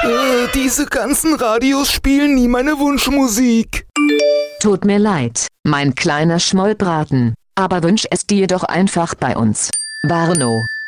Diese ganzen Radios spielen nie meine Wunschmusik. Tut mir leid, mein kleiner Schmollbraten, aber wünsch es dir doch einfach bei uns. Warno.